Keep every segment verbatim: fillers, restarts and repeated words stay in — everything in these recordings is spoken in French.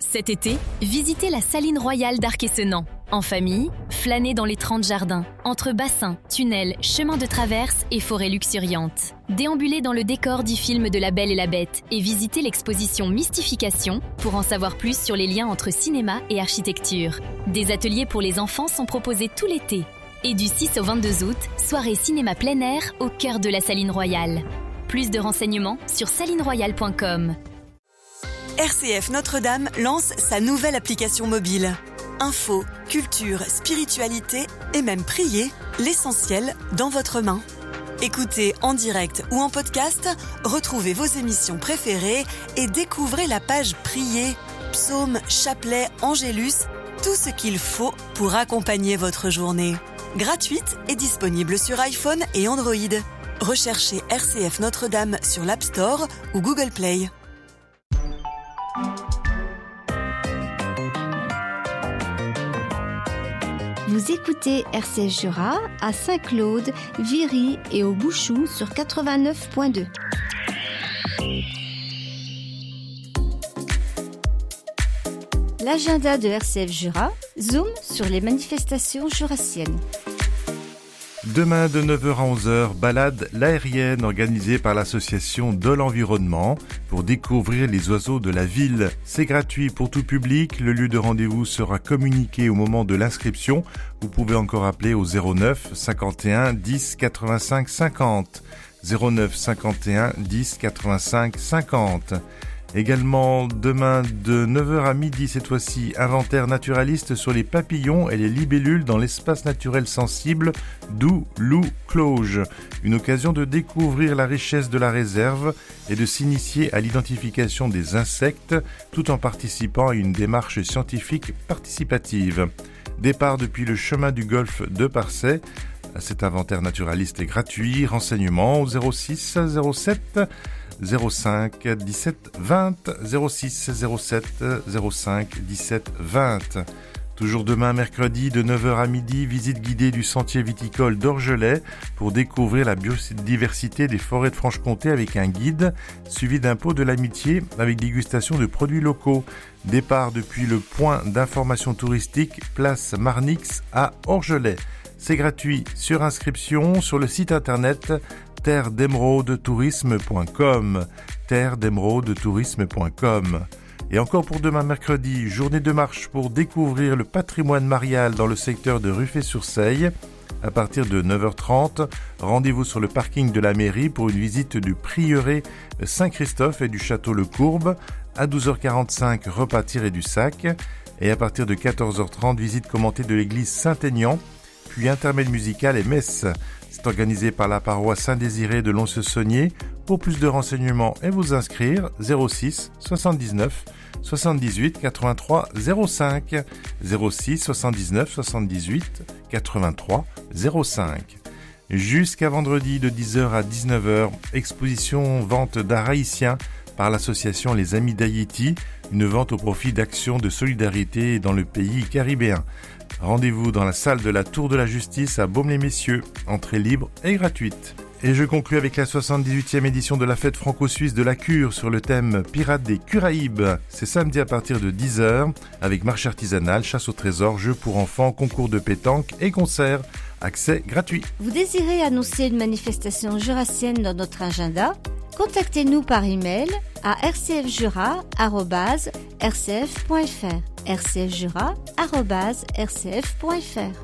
Cet été, visitez la Saline Royale d'Arc-et-Senans. En famille, flânez dans les trente jardins, entre bassins, tunnels, chemins de traverse et forêts luxuriantes. Déambulez dans le décor du film de La Belle et la Bête et visitez l'exposition Mystification pour en savoir plus sur les liens entre cinéma et architecture. Des ateliers pour les enfants sont proposés tout l'été. Et du six au vingt-deux août, soirée cinéma plein air au cœur de la Saline Royale. Plus de renseignements sur saline royale point com. R C F Notre-Dame lance sa nouvelle application mobile. Info, culture, spiritualité et même prier, l'essentiel dans votre main. Écoutez en direct ou en podcast, retrouvez vos émissions préférées et découvrez la page Prier, psaumes, chapelets, angélus, tout ce qu'il faut pour accompagner votre journée. Gratuite et disponible sur iPhone et Android. Recherchez R C F Notre-Dame sur l'App Store ou Google Play. Vous écoutez R C F Jura à Saint-Claude, Viry et au Bouchou sur quatre-vingt-neuf point deux. L'agenda de R C F Jura, zoom sur les manifestations jurassiennes. Demain de neuf heures à onze heures, balade l'aérienne organisée par l'association de l'environnement pour découvrir les oiseaux de la ville. C'est gratuit pour tout public, le lieu de rendez-vous sera communiqué au moment de l'inscription. Vous pouvez encore appeler au zéro neuf cinquante et un dix quatre-vingt-cinq cinquante. zéro neuf cinquante et un dix quatre-vingt-cinq cinquante. Également demain de neuf heures à midi, cette fois-ci, inventaire naturaliste sur les papillons et les libellules dans l'espace naturel sensible d'Oulou-Cloge. Une occasion de découvrir la richesse de la réserve et de s'initier à l'identification des insectes tout en participant à une démarche scientifique participative. Départ depuis le chemin du golfe de Parçay. Cet inventaire naturaliste est gratuit. Renseignements au zéro six zéro sept zéro cinq dix-sept vingt, zéro six zéro sept zéro cinq dix-sept vingt. Toujours demain, mercredi, de neuf heures à midi, visite guidée du sentier viticole d'Orgelet pour découvrir la biodiversité des forêts de Franche-Comté avec un guide, suivi d'un pot de l'amitié avec dégustation de produits locaux. Départ depuis le point d'information touristique, place Marnix à Orgelet. C'est gratuit sur inscription sur le site internet terre d'émeraude tourisme point com, terre d'émeraude tourisme point com. Et encore pour demain mercredi, journée de marche pour découvrir le patrimoine marial dans le secteur de Ruffey-sur-Seille. À partir de neuf heures trente, rendez-vous sur le parking de la mairie pour une visite du prieuré Saint-Christophe et du château Le Courbe. À douze heures quarante-cinq, repas tiré du sac. Et à partir de quatorze heures trente, visite commentée de l'église Saint-Aignan, puis intermède musical et messe. C'est organisé par la paroisse Saint-Désiré de Lons-Saunier. Pour plus de renseignements et vous inscrire, zéro six soixante-dix-neuf soixante-dix-huit quatre-vingt-trois zéro cinq, zéro six soixante-dix-neuf soixante-dix-huit quatre-vingt-trois zéro cinq. Jusqu'à vendredi de dix heures à dix-neuf heures, exposition vente d'art haïtien par l'association Les Amis d'Haïti, une vente au profit d'actions de solidarité dans le pays caribéen. Rendez-vous dans la salle de la Tour de la Justice à Baume-les-Messieurs, entrée libre et gratuite. Et je conclus avec la soixante-dix-huitième édition de la fête franco-suisse de la Cure sur le thème Pirates des Curaïbes. C'est samedi à partir de dix heures avec marché artisanal, chasse au trésor, jeux pour enfants, concours de pétanque et concerts. Accès gratuit. Vous désirez annoncer une manifestation jurassienne dans notre agenda ? Contactez-nous par email à r c f jura arobase r c f point f r, r c f jura arobase r c f point f r.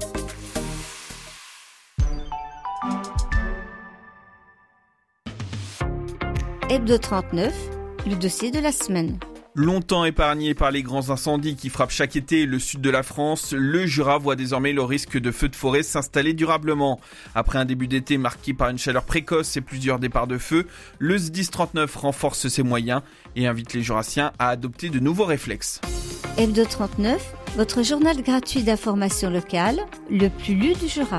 Hebdo trente-neuf, le dossier de la semaine. Longtemps épargné par les grands incendies qui frappent chaque été le sud de la France, le Jura voit désormais le risque de feux de forêt s'installer durablement. Après un début d'été marqué par une chaleur précoce et plusieurs départs de feu, le S D I S trente-neuf renforce ses moyens et invite les Jurassiens à adopter de nouveaux réflexes. Hebdo trente-neuf, votre journal gratuit d'information locale, le plus lu du Jura.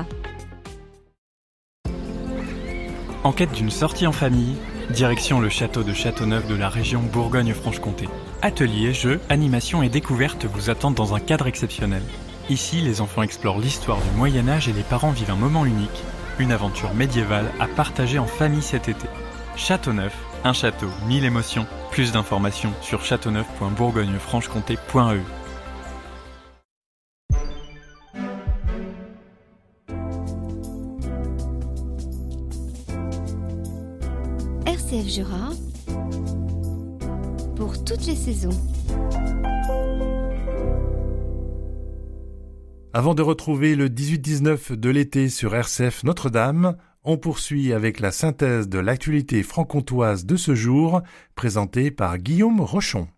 En quête d'une sortie en famille, direction le château de Châteauneuf de la région Bourgogne-Franche-Comté. Ateliers, jeux, animations et découvertes vous attendent dans un cadre exceptionnel. Ici, les enfants explorent l'histoire du Moyen-Âge et les parents vivent un moment unique, une aventure médiévale à partager en famille cet été. Châteauneuf, un château, mille émotions. Plus d'informations sur châteauneuf point bourgogne franche comté point e u. R C F Jura pour toutes les saisons. Avant de retrouver le dix-huit dix-neuf de l'été sur R C F Notre-Dame, on poursuit avec la synthèse de l'actualité franc-comtoise de ce jour, présentée par Guillaume Rochon.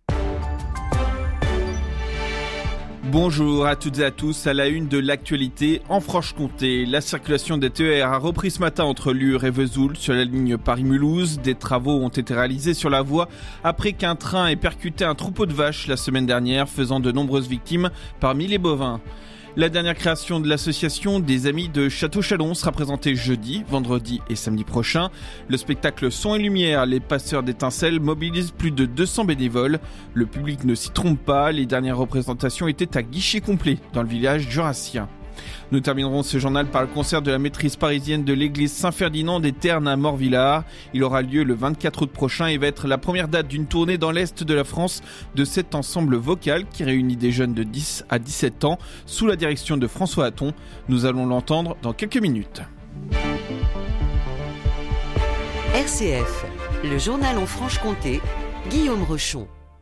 Bonjour à toutes et à tous, à la une de l'actualité en Franche-Comté. La circulation des T E R a repris ce matin entre Lure et Vesoul sur la ligne Paris-Mulhouse. Des travaux ont été réalisés sur la voie après qu'un train ait percuté un troupeau de vaches la semaine dernière, faisant de nombreuses victimes parmi les bovins. La dernière création de l'association des Amis de Château-Chalon sera présentée jeudi, vendredi et samedi prochain. Le spectacle Son et Lumière, les passeurs d'étincelles, mobilisent plus de deux cents bénévoles. Le public ne s'y trompe pas, les dernières représentations étaient à guichet complet dans le village jurassien. Nous terminerons ce journal par le concert de la maîtrise parisienne de l'église Saint-Ferdinand des Ternes à Morvillard. Il aura lieu le vingt-quatre août prochain et va être la première date d'une tournée dans l'est de la France de cet ensemble vocal qui réunit des jeunes de dix à dix-sept ans sous la direction de François Hatton. Nous allons l'entendre dans quelques minutes. R C F, le journal en Franche-Comté, Guillaume Rochon.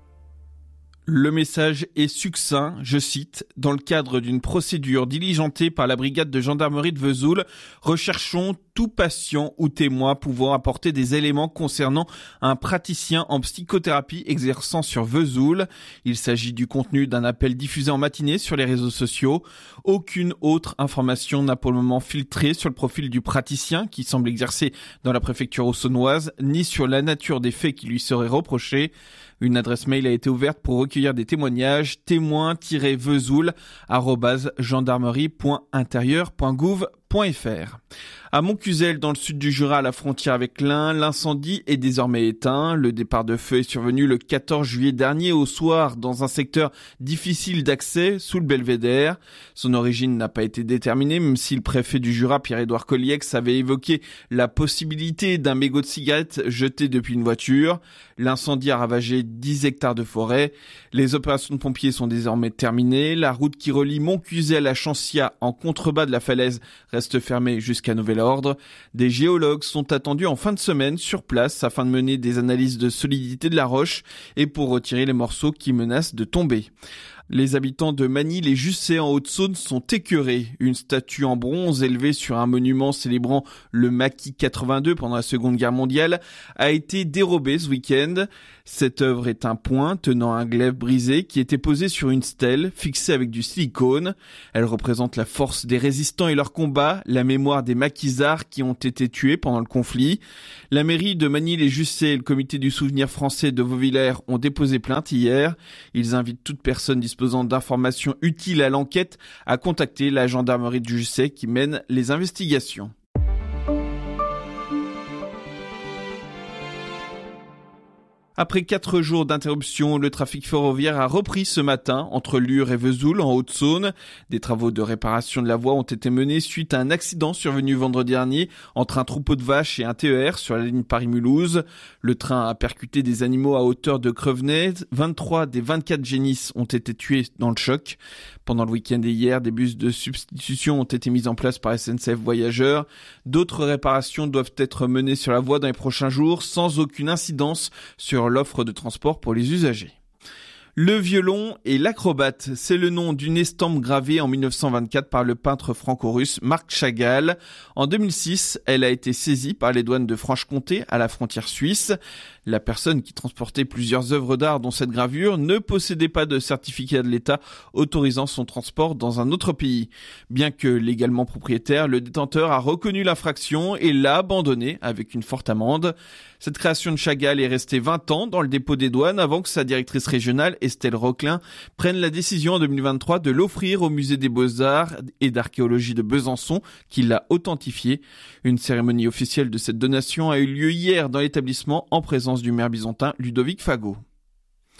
Le message est succinct, je cite, « Dans le cadre d'une procédure diligentée par la brigade de gendarmerie de Vesoul, recherchons tout patient ou témoin pouvant apporter des éléments concernant un praticien en psychothérapie exerçant sur Vesoul. Il s'agit du contenu d'un appel diffusé en matinée sur les réseaux sociaux. Aucune autre information n'a pour le moment filtré sur le profil du praticien qui semble exercer dans la préfecture auxonnoise, ni sur la nature des faits qui lui seraient reprochés. Une adresse mail a été ouverte pour recueillir des témoignages, témoins-vesoul arobase gendarmerie point intérieur point gouv point f r. À Montcuzel, dans le sud du Jura, à la frontière avec l'Ain, l'incendie est désormais éteint. Le départ de feu est survenu le quatorze juillet dernier au soir dans un secteur difficile d'accès sous le belvédère. Son origine n'a pas été déterminée, même si le préfet du Jura, Pierre-Édouard Colliex, avait évoqué la possibilité d'un mégot de cigarette jeté depuis une voiture. L'incendie a ravagé dix hectares de forêt. Les opérations de pompiers sont désormais terminées. La route qui relie Montcuzel à Chancia en contrebas de la falaise reste fermée jusqu'à nouvel ordre. Des géologues sont attendus en fin de semaine sur place afin de mener des analyses de solidité de la roche et pour retirer les morceaux qui menacent de tomber. Les habitants de Magny-les-Jussey en Haute-Saône sont écœurés. Une statue en bronze élevée sur un monument célébrant le maquis quatre-vingt-deux pendant la Seconde Guerre mondiale a été dérobée ce week-end. Cette œuvre est un point tenant un glaive brisé qui était posé sur une stèle fixée avec du silicone. Elle représente la force des résistants et leur combat, la mémoire des maquisards qui ont été tués pendant le conflit. La mairie de Magny-les-Jussey et le comité du souvenir français de Vauvillers ont déposé plainte hier. Ils invitent toute personne disposant d'informations utiles à l'enquête à contacter la gendarmerie de Jussey qui mène les investigations. Après quatre jours d'interruption, le trafic ferroviaire a repris ce matin entre Lure et Vesoul en Haute-Saône. Des travaux de réparation de la voie ont été menés suite à un accident survenu vendredi dernier entre un troupeau de vaches et un T E R sur la ligne Paris-Mulhouse. Le train a percuté des animaux à hauteur de Crevenay. vingt-trois des vingt-quatre génisses ont été tués dans le choc. Pendant le week-end et hier, des bus de substitution ont été mis en place par S N C F Voyageurs. D'autres réparations doivent être menées sur la voie dans les prochains jours sans aucune incidence sur l'offre de transport pour les usagers. Le violon et l'acrobate, c'est le nom d'une estampe gravée en mille neuf cent vingt-quatre par le peintre franco-russe Marc Chagall. En deux mille six, elle a été saisie par les douanes de Franche-Comté à la frontière suisse. La personne qui transportait plusieurs œuvres d'art dont cette gravure ne possédait pas de certificat de l'État autorisant son transport dans un autre pays. Bien que légalement propriétaire, le détenteur a reconnu l'infraction et l'a abandonnée avec une forte amende. Cette création de Chagall est restée vingt ans dans le dépôt des douanes avant que sa directrice régionale, Estelle Roquelin, prenne la décision en deux mille vingt-trois de l'offrir au musée des Beaux-Arts et d'Archéologie de Besançon, qui l'a authentifié. Une cérémonie officielle de cette donation a eu lieu hier dans l'établissement en présence du maire bisontin Ludovic Fagot.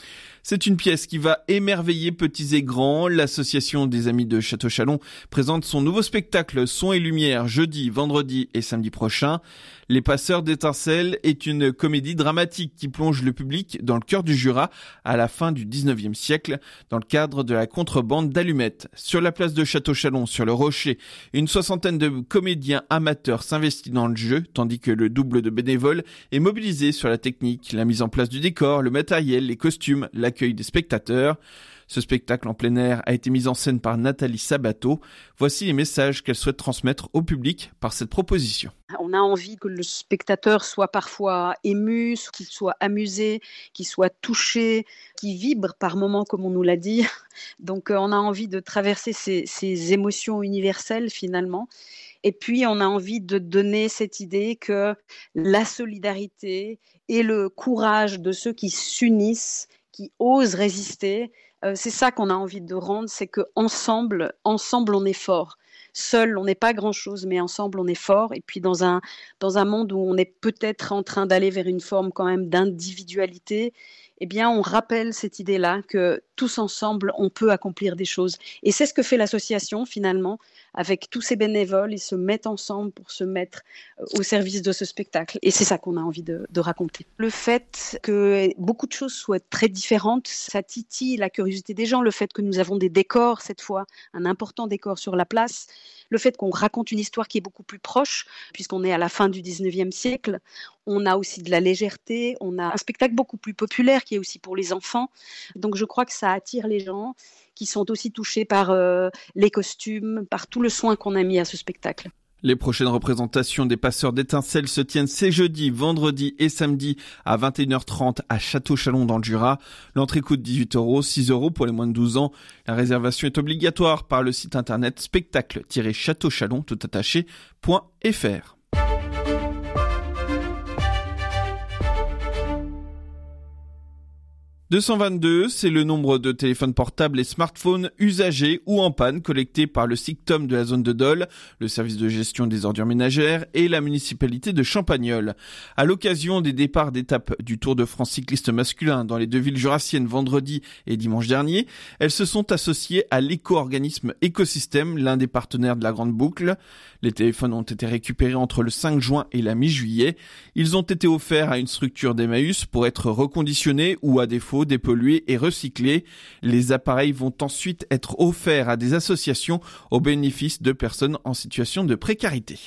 C'est une pièce qui va émerveiller petits et grands. L'association des Amis de Château-Chalon présente son nouveau spectacle Son et Lumière jeudi, vendredi et samedi prochain. Les Passeurs d'étincelles est une comédie dramatique qui plonge le public dans le cœur du Jura à la fin du dix-neuvième siècle dans le cadre de la contrebande d'allumettes. Sur la place de Château-Chalon, sur le Rocher, une soixantaine de comédiens amateurs s'investit dans le jeu, tandis que le double de bénévoles est mobilisé sur la technique, la mise en place du décor, le matériel, les costumes, l'accueil des spectateurs. Ce spectacle en plein air a été mis en scène par Nathalie Sabato. Voici les messages qu'elle souhaite transmettre au public par cette proposition. On a envie que le spectateur soit parfois ému, qu'il soit amusé, qu'il soit touché, qu'il vibre par moments, comme on nous l'a dit. Donc on a envie de traverser ces, ces émotions universelles finalement. Et puis on a envie de donner cette idée que la solidarité et le courage de ceux qui s'unissent, qui osent résister, Euh, c'est ça qu'on a envie de rendre, c'est qu'ensemble, ensemble on est fort. Seul, on n'est pas grand-chose, mais ensemble, on est fort. Et puis dans un, dans un monde où on est peut-être en train d'aller vers une forme quand même d'individualité, eh bien, on rappelle cette idée-là que tous ensemble, on peut accomplir des choses. Et c'est ce que fait l'association, finalement, avec tous ces bénévoles. Ils se mettent ensemble pour se mettre au service de ce spectacle. Et c'est ça qu'on a envie de, de raconter. Le fait que beaucoup de choses soient très différentes, ça titille la curiosité des gens. Le fait que nous avons des décors, cette fois, un important décor sur la place. Le fait qu'on raconte une histoire qui est beaucoup plus proche, puisqu'on est à la fin du dix-neuvième siècle. On a aussi de la légèreté, on a un spectacle beaucoup plus populaire qui est aussi pour les enfants. Donc je crois que ça attire les gens qui sont aussi touchés par euh, les costumes, par tout le soin qu'on a mis à ce spectacle. Les prochaines représentations des Passeurs d'étincelles se tiennent ces jeudis, vendredis et samedi à vingt et une heures trente à Château-Chalon dans le Jura. L'entrée coûte dix-huit euros, six euros pour les moins de douze ans. La réservation est obligatoire par le site internet spectacle-château-chalon tout attaché point f r. deux cent vingt-deux, c'est le nombre de téléphones portables et smartphones usagés ou en panne collectés par le SICTOM de la zone de Dole, le service de gestion des ordures ménagères et la municipalité de Champagnole. À l'occasion des départs d'étape du Tour de France cycliste masculin dans les deux villes jurassiennes vendredi et dimanche dernier, elles se sont associées à l'éco-organisme Écosystème, l'un des partenaires de la Grande Boucle. Les téléphones ont été récupérés entre le cinq juin et la mi-juillet. Ils ont été offerts à une structure d'Emmaüs pour être reconditionnés ou à défaut dépollués et recyclés. Les appareils vont ensuite être offerts à des associations au bénéfice de personnes en situation de précarité.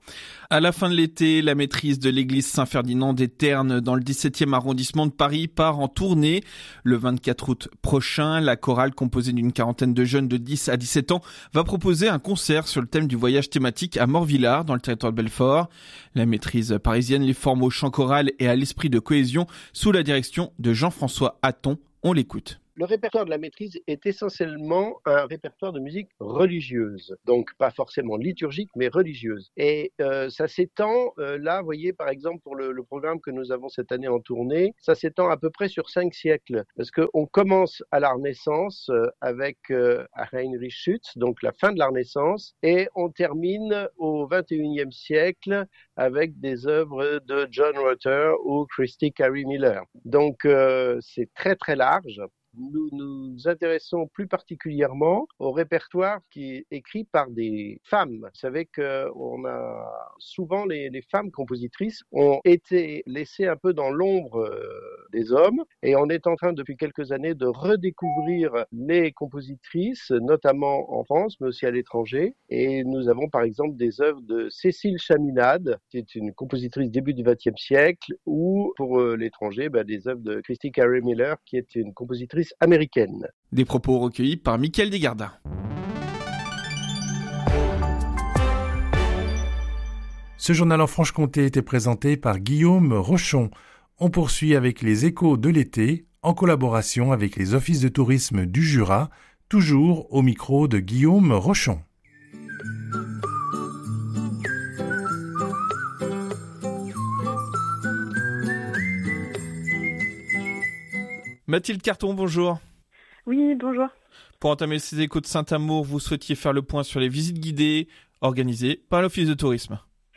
À la fin de l'été, la maîtrise de l'église Saint-Ferdinand des Ternes dans le dix-septième arrondissement de Paris part en tournée. Le vingt-quatre août prochain, la chorale composée d'une quarantaine de jeunes de dix à dix-sept ans va proposer un concert sur le thème du voyage thématique à Morvillard dans le territoire de Belfort. La maîtrise parisienne les forme au chant choral et à l'esprit de cohésion sous la direction de Jean-François Hatton. On l'écoute. Le répertoire de la maîtrise est essentiellement un répertoire de musique religieuse, donc pas forcément liturgique, mais religieuse. Et euh, ça s'étend, euh, là, vous voyez, par exemple, pour le, le programme que nous avons cette année en tournée, ça s'étend à peu près sur cinq siècles, parce qu'on commence à la Renaissance euh, avec euh, Heinrich Schütz, donc la fin de la Renaissance, et on termine au vingt et unième siècle avec des œuvres de John Rutter ou Christy Carey Miller. Donc euh, c'est très très large. Nous nous intéressons plus particulièrement au répertoire qui est écrit par des femmes. Vous savez qu'on a souvent les, les femmes compositrices ont été laissées un peu dans l'ombre des hommes et on est en train depuis quelques années de redécouvrir les compositrices, notamment en France mais aussi à l'étranger. Et nous avons par exemple des œuvres de Cécile Chaminade, qui est une compositrice début du vingtième siècle, ou pour l'étranger, bah, des œuvres de Christy Carey Miller, qui est une compositrice américaine. Des propos recueillis par Mickaël Desgardins. Ce journal en Franche-Comté était présenté par Guillaume Rochon. On poursuit avec les échos de l'été, en collaboration avec les offices de tourisme du Jura, toujours au micro de Guillaume Rochon. Mathilde Carton, bonjour. Oui, bonjour. Pour entamer ces échos de Saint-Amour, vous souhaitiez faire le point sur les visites guidées organisées par l'Office de tourisme.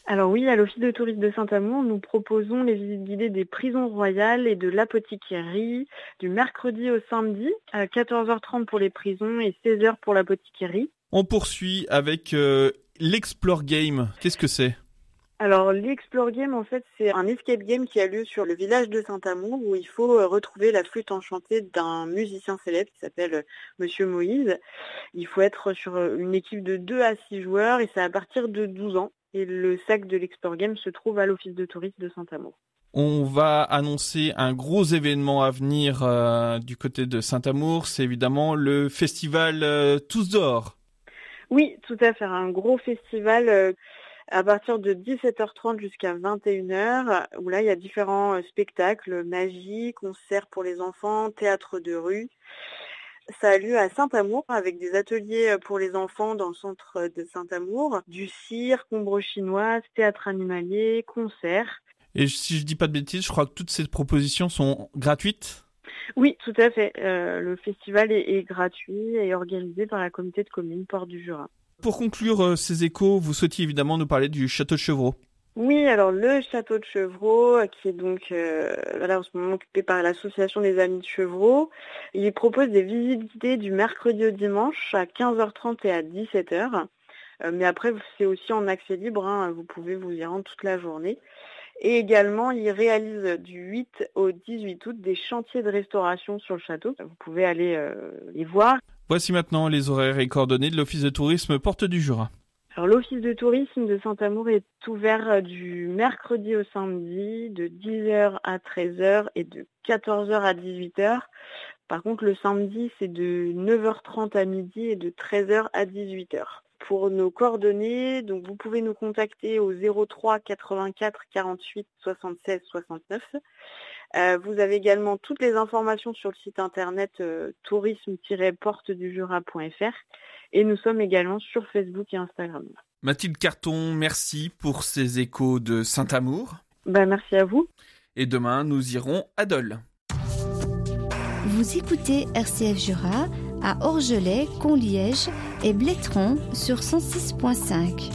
Alors oui, à l'Office de tourisme de Saint-Amour, nous proposons les visites guidées des prisons royales et de l'apothicairie du mercredi au samedi à quatorze heures trente pour les prisons et seize heures pour l'apothicairie. On poursuit avec euh, l'Explore Game. Qu'est-ce que c'est ? Alors l'Explore Game, en fait, c'est un escape game qui a lieu sur le village de Saint-Amour où il faut retrouver la flûte enchantée d'un musicien célèbre qui s'appelle Monsieur Moïse. Il faut être sur une équipe de deux à six joueurs et c'est à partir de douze ans. Et le sac de l'Explore Game se trouve à l'Office de tourisme de Saint-Amour. On va annoncer un gros événement à venir euh, du côté de Saint-Amour. C'est évidemment le festival euh, Tous dehors. Oui, tout à fait. Un gros festival euh, à partir de dix-sept heures trente jusqu'à vingt et une heures, où là, il y a différents euh, spectacles, magie, concerts pour les enfants, théâtre de rue. Ça a lieu à Saint-Amour avec des ateliers pour les enfants dans le centre de Saint-Amour, du cirque, ombre chinoise, théâtre animalier, concerts. Et si je dis pas de bêtises, je crois que toutes ces propositions sont gratuites ? Oui, tout à fait. Euh, le festival est, est gratuit et organisé par la communauté de communes Porte du Jura. Pour conclure euh, ces échos, vous souhaitiez évidemment nous parler du château de Chevreau. Oui, alors le château de Chevreau, qui est donc euh, voilà, en ce moment occupé par l'association des Amis de Chevreau, il propose des visites guidées du mercredi au dimanche à quinze heures trente et à dix-sept heures. Euh, mais après, c'est aussi en accès libre, hein, vous pouvez vous y rendre toute la journée. Et également, il réalise du huit au dix-huit août des chantiers de restauration sur le château. Vous pouvez aller euh, les voir. Voici maintenant les horaires et coordonnées de l'Office de tourisme Porte du Jura. Alors, l'Office de tourisme de Saint-Amour est ouvert du mercredi au samedi de dix heures à treize heures et de quatorze heures à dix-huit heures. Par contre, le samedi, c'est de neuf heures trente à midi et de treize heures à dix-huit heures. Pour nos coordonnées, donc vous pouvez nous contacter au zéro trois quatre-vingt-quatre quarante-huit soixante-seize soixante-neuf. Euh, vous avez également toutes les informations sur le site internet euh, tourisme tiret porte du jura point f r et nous sommes également sur Facebook et Instagram. Mathilde Carton, merci pour ces échos de Saint-Amour. Ben, merci à vous. Et demain, nous irons à Dole. Vous écoutez R C F Jura à Orgelet, Conliège et Blétron sur cent six virgule cinq.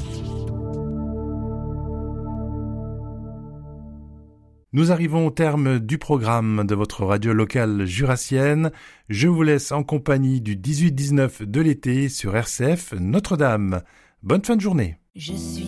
Nous arrivons au terme du programme de votre radio locale jurassienne. Je vous laisse en compagnie du dix-huit dix-neuf de l'été sur R C F Notre-Dame. Bonne fin de journée. Je suis